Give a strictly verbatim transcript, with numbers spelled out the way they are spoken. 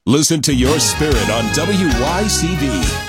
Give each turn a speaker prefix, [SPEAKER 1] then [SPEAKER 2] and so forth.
[SPEAKER 1] Listen to your spirit on W Y C V.